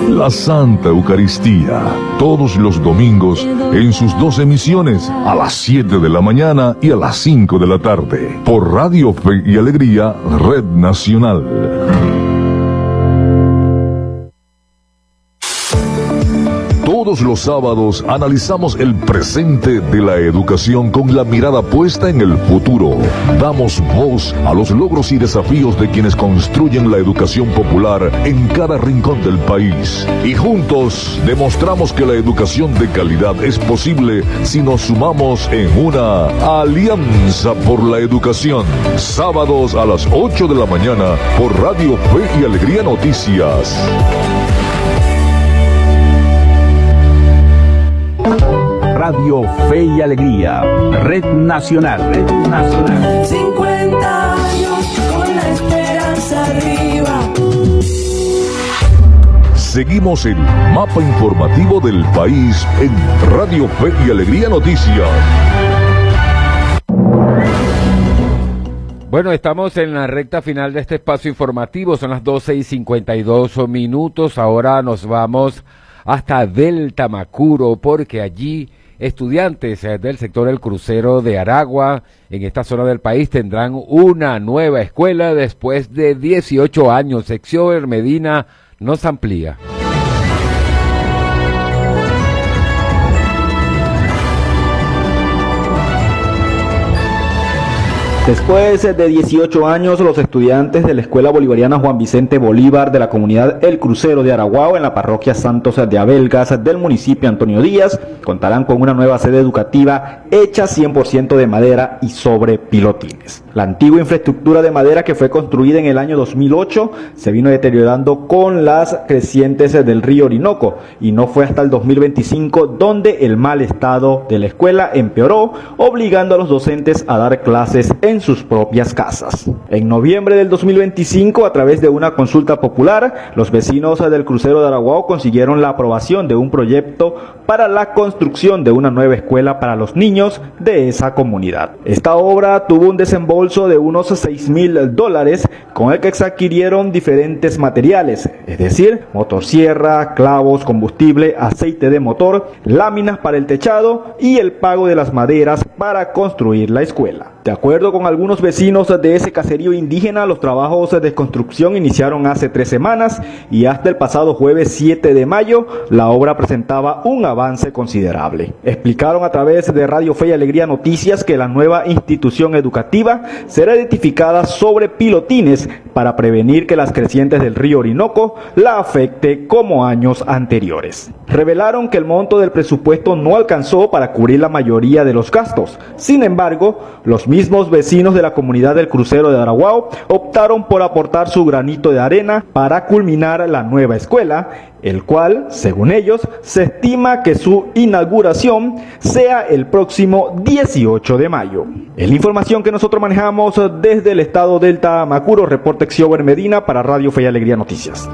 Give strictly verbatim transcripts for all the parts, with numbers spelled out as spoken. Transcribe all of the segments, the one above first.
la Santa Eucaristía, todos los domingos en sus dos emisiones, a las siete de la mañana y a las cinco de la tarde, por Radio Fe y Alegría, Red Nacional. Todos los sábados analizamos el presente de la educación con la mirada puesta en el futuro. Damos voz a los logros y desafíos de quienes construyen la educación popular en cada rincón del país. Y juntos demostramos que la educación de calidad es posible si nos sumamos en una alianza por la educación. Sábados a las ocho de la mañana por Radio Fe y Alegría Noticias. Radio Fe y Alegría, Red Nacional, Red Nacional. cincuenta años con la esperanza arriba. Seguimos el mapa informativo del país en Radio Fe y Alegría Noticias. Bueno, estamos en la recta final de este espacio informativo, son las doce y cincuenta y dos minutos, ahora nos vamos hasta Delta Macuro, porque allí estudiantes del sector El Crucero de Aragua, en esta zona del país, tendrán una nueva escuela después de dieciocho años. Sección Medina nos amplía. Después de dieciocho años, los estudiantes de la Escuela Bolivariana Juan Vicente Bolívar de la comunidad El Crucero de Araguao en la parroquia Santos de Abelgas del municipio Antonio Díaz contarán con una nueva sede educativa hecha cien por ciento de madera y sobre pilotines. La antigua infraestructura de madera que fue construida en el año dos mil ocho se vino deteriorando con las crecientes del río Orinoco y no fue hasta el dos mil veinticinco donde el mal estado de la escuela empeoró, obligando a los docentes a dar clases en en sus propias casas. En noviembre del dos mil veinticinco, a través de una consulta popular, los vecinos del Crucero de Araguao consiguieron la aprobación de un proyecto para la construcción de una nueva escuela para los niños de esa comunidad. Esta obra tuvo un desembolso de unos seis mil dólares, con el que se adquirieron diferentes materiales, es decir, motosierra, clavos, combustible, aceite de motor, láminas para el techado y el pago de las maderas para construir la escuela. De acuerdo con algunos vecinos de ese caserío indígena, los trabajos de construcción iniciaron hace tres semanas y hasta el pasado jueves siete de mayo la obra presentaba un avance considerable. Explicaron a través de Radio Fe y Alegría Noticias que la nueva institución educativa será edificada sobre pilotines para prevenir que las crecientes del río Orinoco la afecte como años anteriores. Revelaron que el monto del presupuesto no alcanzó para cubrir la mayoría de los gastos. Sin embargo, los mismos vecinos de la comunidad del Crucero de Araguao optaron por aportar su granito de arena para culminar la nueva escuela, el cual, según ellos, se estima que su inauguración sea el próximo dieciocho de mayo. Es la información que nosotros manejamos desde el estado Delta Macuro. Reporte Xiober Medina para Radio Fe y Alegría Noticias.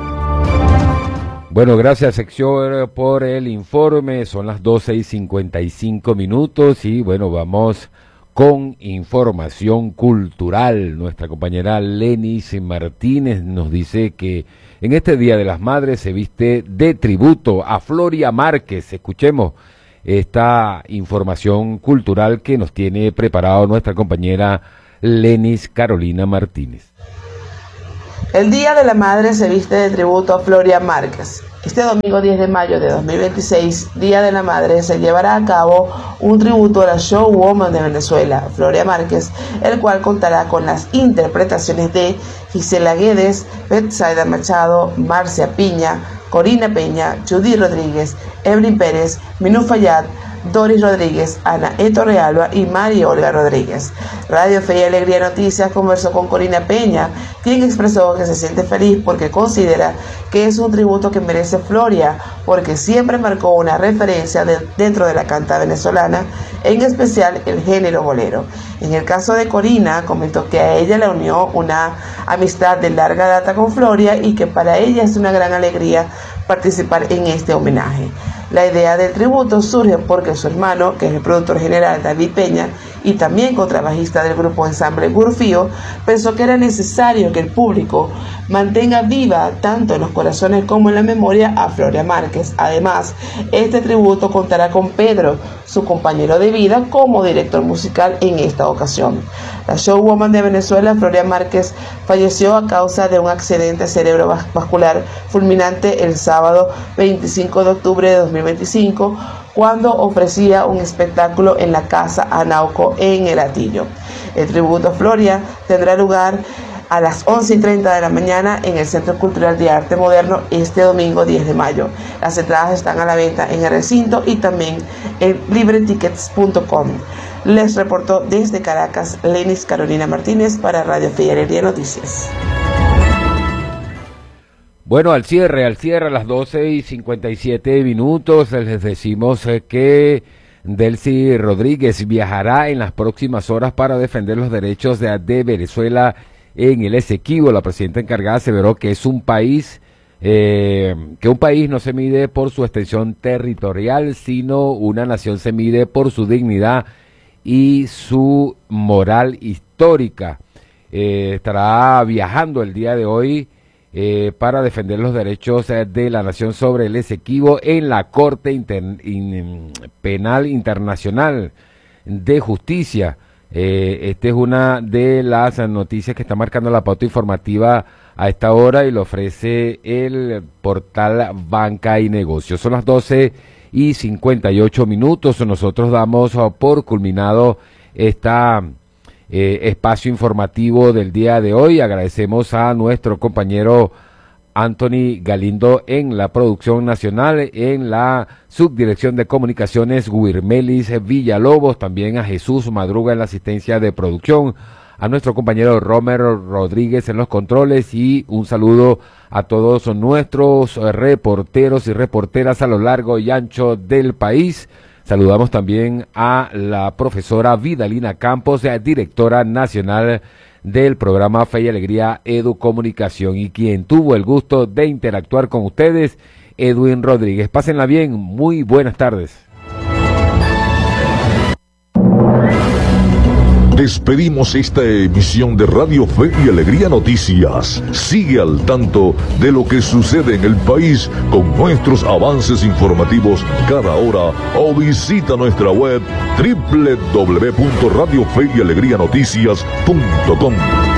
Bueno, gracias Xiober por el informe. Son las doce y cincuenta y cinco minutos y bueno, vamos con información cultural. Nuestra compañera Lenis Martínez nos dice que en este Día de las Madres se viste de tributo a Floria Márquez. Escuchemos esta información cultural que nos tiene preparado nuestra compañera Lenis Carolina Martínez. El Día de la Madre se viste de tributo a Floria Márquez. Este domingo diez de mayo de dos mil veintiséis, Día de la Madre, se llevará a cabo un tributo a la showwoman de Venezuela, Floria Márquez, el cual contará con las interpretaciones de Gisela Guedes, Betsaida Machado, Marcia Piña, Corina Peña, Judy Rodríguez, Evelyn Pérez, Minú Fayad, Doris Rodríguez, Ana Eto Realba y María Olga Rodríguez. Radio Fe y Alegría Noticias conversó con Corina Peña, quien expresó que se siente feliz porque considera que es un tributo que merece Floria, porque siempre marcó una referencia de, dentro de la canta venezolana, en especial el género bolero. En el caso de Corina, comentó que a ella le unió una amistad de larga data con Floria y que para ella es una gran alegría participar en este homenaje. La idea del tributo surge porque su hermano, que es el productor general David Peña, y también contrabajista del grupo ensamble Gurfío, pensó que era necesario que el público mantenga viva tanto en los corazones como en la memoria a Floria Márquez. Además, este tributo contará con Pedro, su compañero de vida, como director musical en esta ocasión. La showwoman de Venezuela, Floria Márquez, falleció a causa de un accidente cerebrovascular fulminante el sábado veinticinco de octubre de dos mil veinticinco, cuando ofrecía un espectáculo en la Casa Anauco en El Hatillo. El tributo a Floria tendrá lugar a las once y treinta de la mañana en el Centro Cultural de Arte Moderno este domingo diez de mayo. Las entradas están a la venta en el recinto y también en libre tickets punto com. Les reportó desde Caracas Lenis Carolina Martínez para Radio Fe y Alegría Noticias. Bueno, al cierre, al cierre a las doce y cincuenta y siete minutos, les decimos eh, que Delcy Rodríguez viajará en las próximas horas para defender los derechos de, de Venezuela en el Esequibo. La presidenta encargada aseveró que es un país, eh, que un país no se mide por su extensión territorial, sino una nación se mide por su dignidad y su moral histórica. Eh, estará viajando el día de hoy Eh, para defender los derechos eh, de la nación sobre el Esequibo en la Corte Inter in Penal Internacional de Justicia. Eh, esta es una de las noticias que está marcando la pauta informativa a esta hora y lo ofrece el portal Banca y Negocios. Son las doce y cincuenta y ocho minutos. Nosotros damos oh, por culminado esta Eh, espacio informativo del día de hoy. Agradecemos a nuestro compañero Anthony Galindo en la producción nacional, en la subdirección de comunicaciones Guirmelis Villalobos, también a Jesús Madruga en la asistencia de producción, a nuestro compañero Romero Rodríguez en los controles y un saludo a todos nuestros reporteros y reporteras a lo largo y ancho del país. Saludamos también a la profesora Vidalina Campos, directora nacional del programa Fe y Alegría Educomunicación, y quien tuvo el gusto de interactuar con ustedes, Edwin Rodríguez. Pásenla bien, muy buenas tardes. Despedimos esta emisión de Radio Fe y Alegría Noticias. Sigue al tanto de lo que sucede en el país con nuestros avances informativos cada hora o visita nuestra web doble u doble u doble u punto radio fe y alegría noticias punto com.